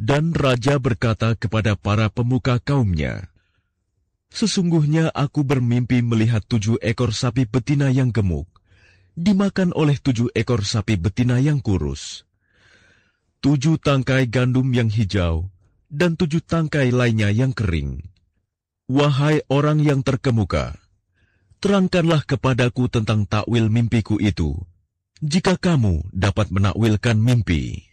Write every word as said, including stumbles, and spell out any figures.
Dan raja berkata kepada para pemuka kaumnya, "Sesungguhnya aku bermimpi melihat tujuh ekor sapi betina yang gemuk, dimakan oleh tujuh ekor sapi betina yang kurus. Tujuh tangkai gandum yang hijau, dan tujuh tangkai lainnya yang kering. Wahai orang yang terkemuka, terangkanlah kepadaku tentang takwil mimpiku itu, jika kamu dapat menakwilkan mimpi."